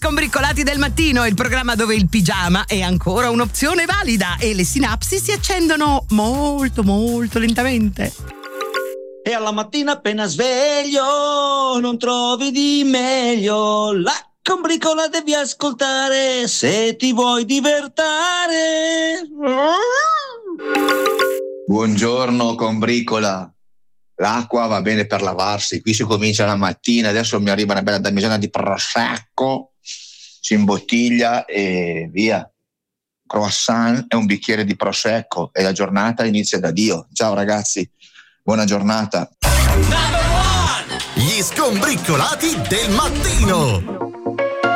Scombricolati del mattino, il programma dove il pigiama è ancora un'opzione valida e le sinapsi si accendono molto molto lentamente. E alla mattina appena sveglio non trovi di meglio, la combricola devi ascoltare se ti vuoi divertare. Buongiorno combricola. L'acqua va bene per lavarsi, qui si comincia la mattina, adesso mi arriva una bella damigiana di prosecco, si imbottiglia e via. Croissant e un bicchiere di prosecco e la giornata inizia da Dio. Ciao ragazzi, buona giornata. Gli scombricolati del mattino.